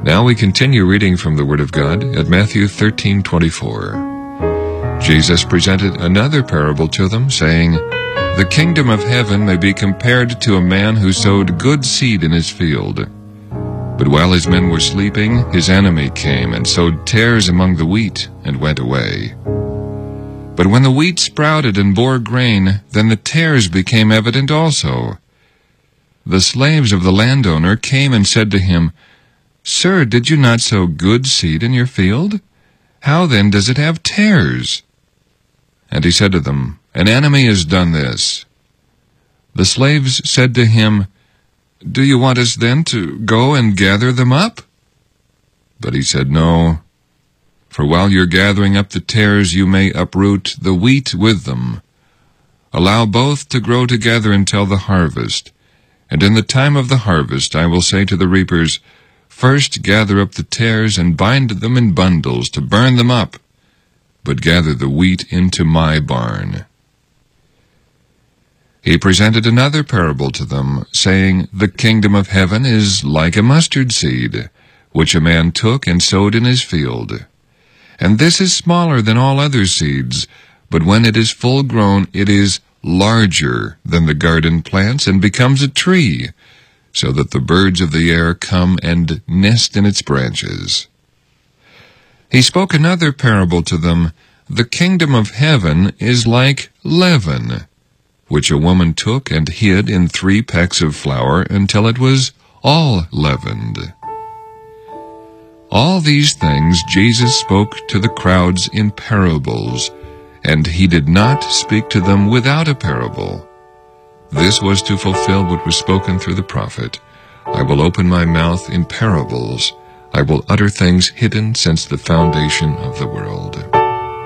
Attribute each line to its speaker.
Speaker 1: Now we continue reading from the Word of God at Matthew 13:24. Jesus presented another parable to them, saying, "The kingdom of heaven may be compared to a man who sowed good seed in his field. But while his men were sleeping, his enemy came and sowed tares among the wheat and went away. But when the wheat sprouted and bore grain, then the tares became evident also. The slaves of the landowner came and said to him, 'Sir, did you not sow good seed in your field? How then does it have tares?' And he said to them, 'An enemy has done this.' The slaves said to him, 'Do you want us then to go and gather them up?' But he said, 'No, for while you're gathering up the tares, you may uproot the wheat with them. Allow both to grow together until the harvest. And in the time of the harvest I will say to the reapers, First gather up the tares and bind them in bundles to burn them up, but gather the wheat into my barn.' He presented another parable to them, saying, 'The kingdom of heaven is like a mustard seed, which a man took and sowed in his field. And this is smaller than all other seeds, but when it is full grown, it is larger than the garden plants and becomes a tree, so that the birds of the air come and nest in its branches.' He spoke another parable to them, 'The kingdom of heaven is like leaven, which a woman took and hid in 3 pecks of flour until it was all leavened.' All these things Jesus spoke to the crowds in parables, and he did not speak to them without a parable. This was to fulfill what was spoken through the prophet, 'I will open my mouth in parables. I will utter things hidden since the foundation of the world.'"